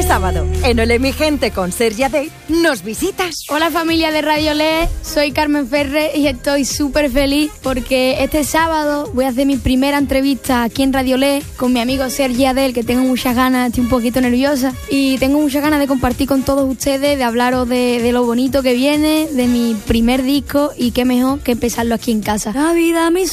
sábado, en Olé mi gente con Sergi Adell, nos visitas. Hola familia de Radio Olé, soy Carmen Ferre y estoy súper feliz porque este sábado voy a hacer mi primera entrevista aquí en Radio Olé con mi amigo Sergi Adell, que tengo muchas ganas, estoy un poquito nerviosa y tengo muchas ganas de compartir con todos ustedes, de hablaros de lo bonito que viene, de mi primer disco y qué mejor que empezarlo aquí en casa. La vida me